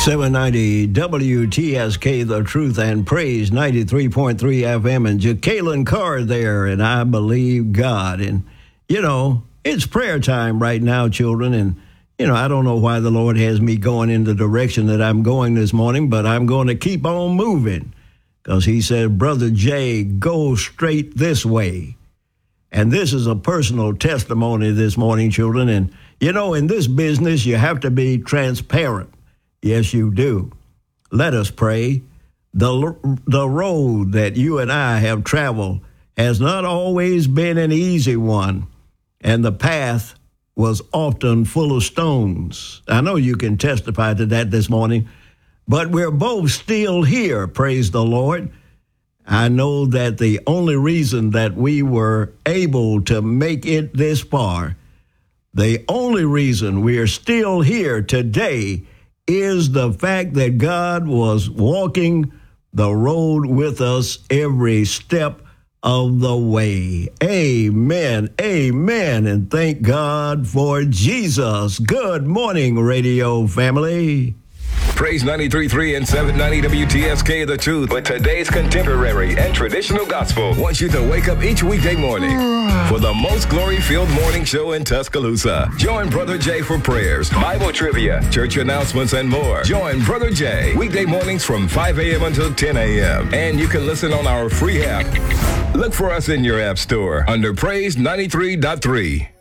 790 WTSK, The Truth and Praise, 93.3 FM, and Jacqueline Carr there, and I believe God. And, it's prayer time right now, children, and, I don't know why the Lord has me going in the direction that I'm going this morning, but I'm going to keep on moving, because he said, Brother Jay, go straight this way. And this is a personal testimony this morning, children, and, in this business, you have to be transparent. Yes, you do. Let us pray. The road that you and I have traveled has not always been an easy one, and the path was often full of stones. I know you can testify to that this morning, but we're both still here, praise the Lord. I know that the only reason that we were able to make it this far, the only reason we are still here today is the fact that God was walking the road with us every step of the way. Amen, amen, and thank God for Jesus. Good morning, radio family. Praise 93.3 and 790 WTSK, The Truth, with today's contemporary and traditional gospel. Wants you to wake up each weekday morning for the most glory-filled morning show in Tuscaloosa. Join Brother Jay for prayers, Bible trivia, church announcements, and more. Join Brother Jay weekday mornings from 5 a.m. until 10 a.m. And you can listen on our free app. Look for us in your app store under Praise 93.3.